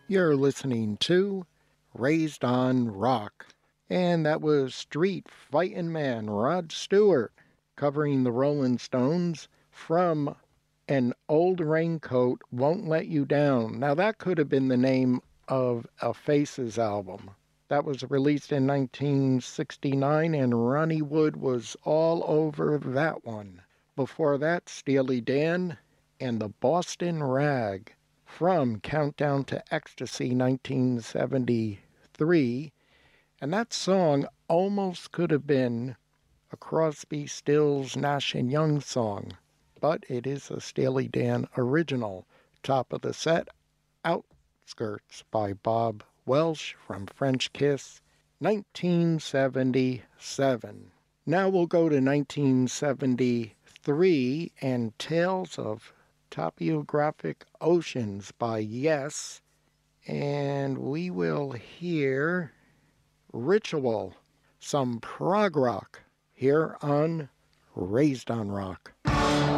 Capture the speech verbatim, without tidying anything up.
You're listening to Raised on Rock, and that was Street Fightin' Man Rod Stewart covering the Rolling Stones from An Old Raincoat Won't Let You Down. Now, that could have been the name of a Faces album. That was released in nineteen sixty-nine, and Ronnie Wood was all over that one. Before that, Steely Dan and the Boston Rag from Countdown to Ecstasy nineteen seventy-three. And that song almost could have been a Crosby, Stills, Nash and Young song, but it is a Steely Dan original. Top of the set, Outskirts by Bob Welch from French Kiss, nineteen seventy-seven. Now we'll go to nineteen seventy-three and Tales of Topographic Oceans by Yes, and we will hear Ritual, some prog rock, here on Raised on Rock.